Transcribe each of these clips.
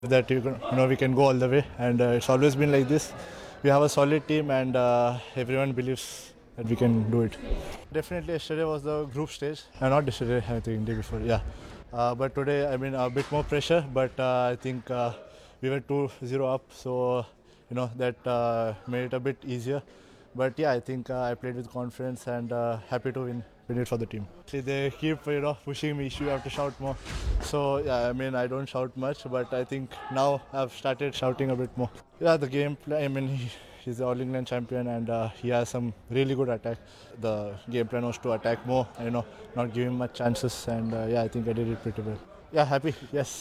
that we can go all the way, and it's always been like this. We have a solid team, and everyone believes that we can do it. Definitely, yesterday was the group stage, not yesterday. I think day before, yeah. But today, I mean, a bit more pressure. But I think we were 2-0 up, so that made it a bit easier. But yeah, I think I played with confidence and happy to win it for the team. They keep pushing me. You have to shout more. So yeah, I mean I don't shout much, but I think now I've started shouting a bit more. Yeah, the game play. I mean he's the All England champion and he has some really good attack. The game plan was to attack more, not give him much chances, and yeah, I think I did it pretty well. Yeah, happy. Yes.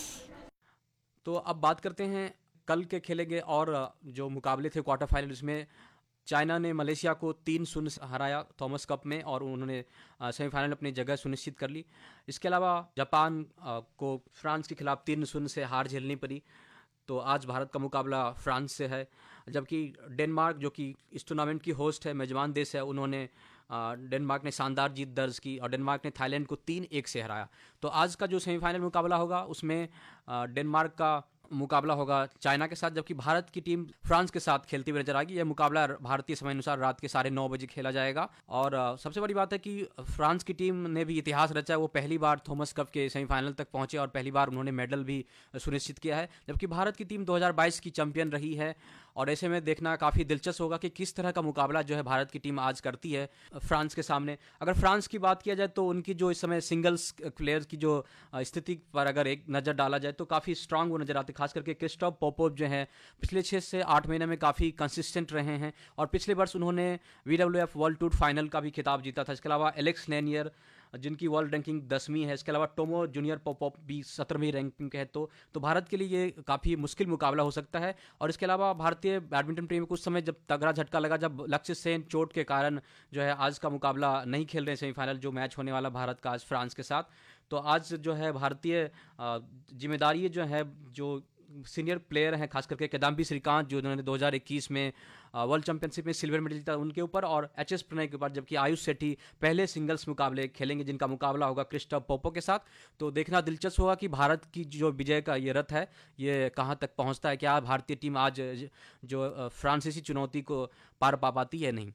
तो अब बात करते हैं कल के खेले गए और जो मुकाबले थे क्वार्टर फाइनल, इसमें चाइना ने मलेशिया को 3-0 से हराया थॉमस कप में और उन्होंने सेमीफाइनल अपनी जगह सुनिश्चित कर ली। इसके अलावा जापान को फ्रांस के खिलाफ 3-0 से हार झेलनी पड़ी। तो आज भारत का मुकाबला फ्रांस से है, जबकि डेनमार्क जो कि इस टूर्नामेंट की होस्ट है, मेजबान देश है, उन्होंने डेनमार्क ने शानदार जीत दर्ज की और डेनमार्क ने थाईलैंड को 3-1 से हराया। तो आज का जो सेमीफाइनल मुकाबला होगा उसमें डेनमार्क का मुकाबला होगा चाइना के साथ, जबकि भारत की टीम फ्रांस के साथ खेलती हुई नजर आएगी। यह मुकाबला भारतीय समय अनुसार रात के 9:30 बजे खेला जाएगा। और सबसे बड़ी बात है कि फ्रांस की टीम ने भी इतिहास रचा है। वो पहली बार थॉमस कप के सेमीफाइनल तक पहुंचे और पहली बार उन्होंने मेडल भी सुनिश्चित किया है, जबकि भारत की टीम 2022 की चैंपियन रही है। और ऐसे में देखना काफ़ी दिलचस्प होगा कि किस तरह का मुकाबला जो है भारत की टीम आज करती है फ्रांस के सामने। अगर फ्रांस की बात किया जाए तो उनकी जो इस समय सिंगल्स प्लेयर्स की जो स्थिति पर अगर एक नज़र डाला जाए तो काफ़ी स्ट्रांग वो नज़र आते, खास करके क्रिस्टोफ पोपोव जो है पिछले 6 से 8 महीने में काफ़ी कंसिस्टेंट रहे हैं और पिछले वर्ष उन्होंने WWF वर्ल्ड टूर फाइनल का भी खिताब जीता था। इसके अलावा एलेक्स लेनियर जिनकी वर्ल्ड रैंकिंग 10वीं है, इसके अलावा टोमो जूनियर पोपोव भी 17वीं रैंकिंग है। तो भारत के लिए ये काफ़ी मुश्किल मुकाबला हो सकता है। और इसके अलावा भारतीय बैडमिंटन प्रेमी कुछ समय जब तगड़ा झटका लगा, जब लक्ष्य सेन चोट के कारण जो है आज का मुकाबला नहीं खेल रहे सेमीफाइनल जो मैच होने वाला भारत का आज फ्रांस के साथ। तो आज जो है भारतीय जिम्मेदारी जो है, जो सीनियर प्लेयर हैं खास करके किदाम्बी श्रीकांत जो उन्होंने 2021 में वर्ल्ड चैंपियनशिप में सिल्वर मेडल जीता, उनके ऊपर, और HS प्रणय के ऊपर, जबकि आयुष सेठी पहले सिंगल्स मुकाबले खेलेंगे जिनका मुकाबला होगा क्रिस्टोफ पोपो के साथ। तो देखना दिलचस्प होगा कि भारत की जो विजय का ये रथ है ये कहाँ तक पहुँचता है, क्या भारतीय टीम आज जो फ्रांसीसी चुनौती को पार पा पाती है नहीं।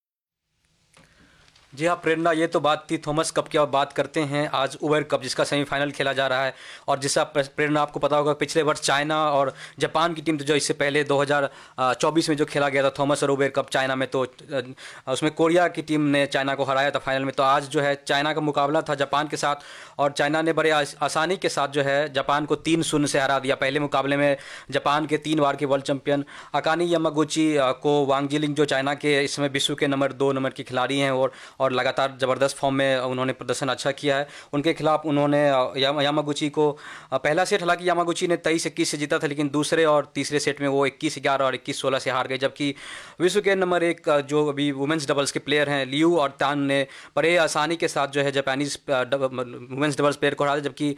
जी हाँ प्रेरणा, ये तो बात थी थॉमस कप की। अब बात करते हैं आज उबर कप जिसका सेमीफाइनल खेला जा रहा है और जिसका प्रेरणा आपको पता होगा पिछले वर्ष चाइना और जापान की टीम तो जो इससे पहले 2024 में जो खेला गया था थॉमस और उबर कप चाइना में, तो उसमें कोरिया की टीम ने चाइना को हराया था फाइनल में। तो आज जो है चाइना का मुकाबला था जापान के साथ और चाइना ने बड़े आसानी के साथ जो है जापान को 3-0 से हरा दिया। पहले मुकाबले में जापान के 3 बार के वर्ल्ड चैंपियन अकानी यामागुची को वांग जिलिंग जो चाइना के इस समय विश्व के नंबर 2 नंबर की खिलाड़ी हैं और लगातार ज़बरदस्त फॉर्म में उन्होंने प्रदर्शन अच्छा किया है, उनके खिलाफ उन्होंने यामागुची को पहला सेट हालांकि यामागुची ने 23-21 से जीता था, लेकिन दूसरे और तीसरे सेट में वो 21-11 और 21-16 से हार गए। जबकि विश्व के नंबर 1 जो अभी वुमेंस डबल्स के प्लेयर हैं लियू और तान ने बड़े आसानी के साथ जो है जापानीज वुमेंस डबल्स प्लेयर को हरा दिया। जबकि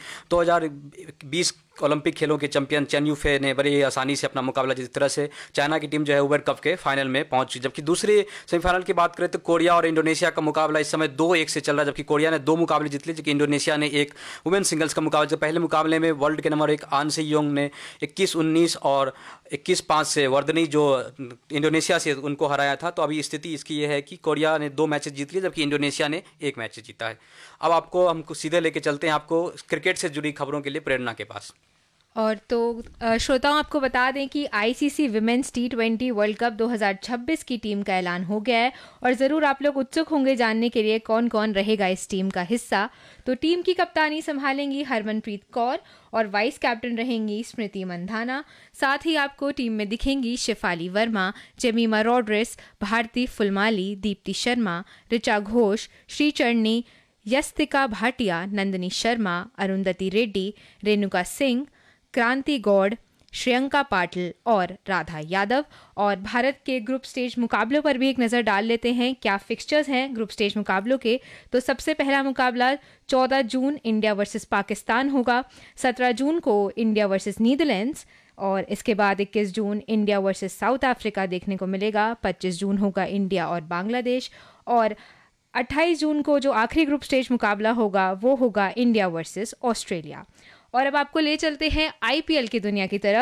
2020 ओलंपिक खेलों के चैंपियन चेन यूफे ने बड़ी आसानी से अपना मुकाबला जिस तरह से चाइना की टीम जो है उबर कप के फाइनल में पहुंची। जबकि दूसरे सेमीफाइनल की बात करें तो कोरिया और इंडोनेशिया का मुकाबला इस समय 2-1 से चल रहा है, जबकि कोरिया ने 2 मुकाबले जीत लिए, जबकि इंडोनेशिया ने एक वुमेन सिंगल्स का मुकाबला। पहले मुकाबले में वर्ल्ड के नंबर 1 आन से योंग ने 21-19 और 21-5 से वर्दनी जो इंडोनेशिया से उनको हराया था। तो अभी स्थिति इसकी ये है कि कोरिया ने 2 मैचेस जीत लिए जबकि इंडोनेशिया ने 1 मैच जीता है। अब आपको हमको सीधे लेके चलते हैं आपको क्रिकेट से जुड़ी खबरों के लिए प्रेरणा के पास। और तो श्रोताओं आपको बता दें कि ICC women's T20 world cup 2026 की टीम का ऐलान हो गया है और ज़रूर आप लोग उत्सुक होंगे जानने के लिए कौन कौन रहेगा इस टीम का हिस्सा। तो टीम की कप्तानी संभालेंगी हरमनप्रीत कौर और वाइस कैप्टन रहेंगी स्मृति मंधाना। साथ ही आपको टीम में दिखेंगी शेफाली वर्मा, जेमिमा रॉड्रिस, भारती फुलमाली, दीप्ति शर्मा, ऋचा घोष, श्रीचरणी, यस्तिका भाटिया, नंदिनी शर्मा, अरुंधति रेड्डी, रेणुका सिंह, क्रांति गौड़, श्रियंका पाटिल और राधा यादव। और भारत के ग्रुप स्टेज मुकाबलों पर भी एक नज़र डाल लेते हैं क्या फिक्सचर्स हैं ग्रुप स्टेज मुकाबलों के। तो सबसे पहला मुकाबला 14 जून इंडिया वर्सेस पाकिस्तान होगा, 17 जून को इंडिया वर्सेस नीदरलैंड्स और इसके बाद 21 जून इंडिया वर्सेस साउथ अफ्रीका देखने को मिलेगा, 25 जून होगा इंडिया और बांग्लादेश और 28 जून को जो आखिरी ग्रुप स्टेज मुकाबला होगा वो होगा इंडिया वर्सेस ऑस्ट्रेलिया। और अब आपको ले चलते हैं आईपीएल की दुनिया की तरफ।